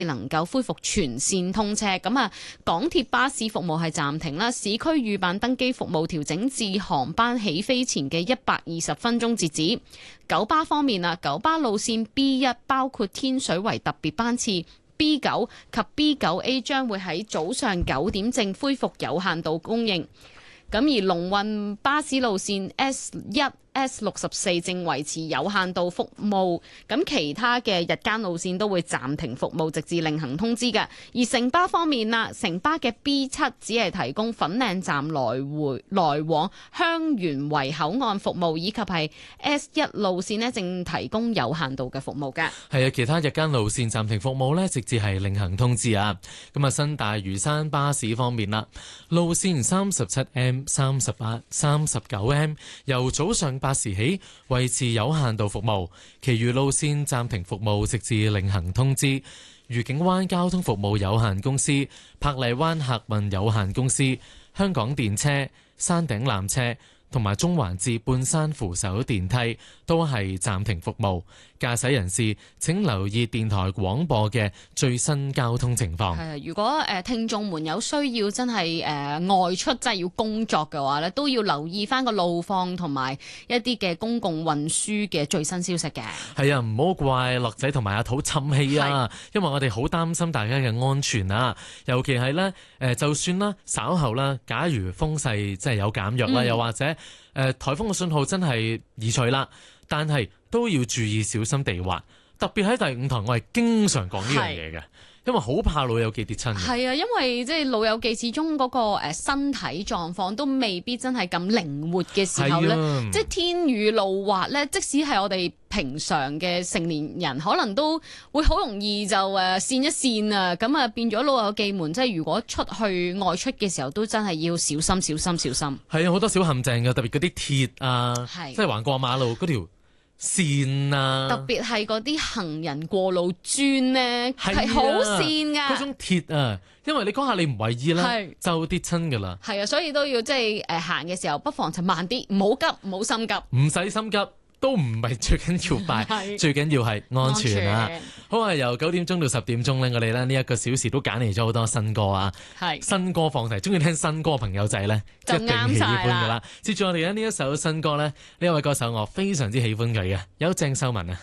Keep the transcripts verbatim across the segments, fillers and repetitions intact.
能夠恢復全線通車。咁啊，港鐵巴士服務係暫停啦，市區預辦登機服務調整至航班起飛前嘅一百二十分鐘截止。九巴方面啊，九巴路線 B 一包括天水圍特別班次 B 九及 B 九 A 將會喺早上九點正恢復有限度供應。咁而龍運巴士路線 S 一、S 六十四正維持有限度服務，咁其他嘅日間路線都會暫停服務，直至另行通知嘅。而城巴方面啦，城巴嘅 B 七只係提供粉嶺站來回來往香園圍口岸服務，以及係 S 一路線呢正提供有限度嘅服務嘅。 係啊，其他日間路線暫停服務呢，直至係另行通知啊。咁啊，新大嶼山巴士方面啦，路線三十七 M、三十八、三十九 M 由早上八時起維持有限度服務，其餘路線暫停服務，直至另行通知。愉景灣交通服務有限公司、珀麗灣客運有限公司、香港電車、山頂纜車同埋中環至半山扶手電梯都係暫停服務。駕駛人士請留意電台廣播嘅最新交通情況。 係啊，如果誒、呃、聽眾們有需要真係誒、呃、外出，真係要工作嘅話咧，都要留意翻個路況同埋一啲嘅公共運輸嘅最新消息嘅。 係啊，唔好怪樂仔同埋阿土氹氣啊，因為我哋好擔心大家嘅安全啊。尤其係咧誒，就算啦稍後啦，假如風勢真係有減弱啦，嗯、又或者誒、呃、颱風嘅信號真係移除啦，但係都要注意小心地滑，特別喺第五台，我係經常講呢樣嘢嘅，因為好怕老友記跌親。 係啊，因為即係老友記始終嗰個誒身體狀況都未必真係咁靈活嘅時候咧，啊、即係天雨路滑咧，即使係我哋平常嘅成年人，可能都會好容易就誒跣一跣啊，咁啊變咗老友記們，即係如果出去外出嘅時候，都真係要小心小心小心。係啊，好多小陷阱嘅，特別嗰啲鐵啊，即係橫過馬路嗰條線啊， 特別係嗰啲行人過路磚咧，係好跣噶。 嗰種鐵啊，因為你嗰下你唔為意啦，是就跌親噶啦。 係啊，所以都要即係誒行嘅時候，不妨就慢啲，唔好急，唔好心急， 唔使心急。都唔係最緊要快，是最緊要係安全啊！安全好啊，由九點鐘到十點鐘呢，我哋咧呢一個小時都揀嚟咗好多新歌啊！係是新歌放題，中意聽新歌嘅朋友仔呢，一定喜歡噶啦！接住我哋咧呢一首新歌呢，呢一位歌手我非常之喜歡佢嘅，有鄭秀文啊！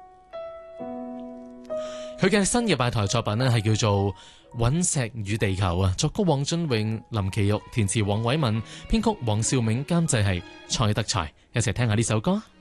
佢嘅新嘅派台作品呢，係叫做《隕石與地球》啊，作曲黃俊榮、林奇玉，填詞黃偉文，編曲黃兆銘，監製係蔡德才，一齊聽下呢首歌。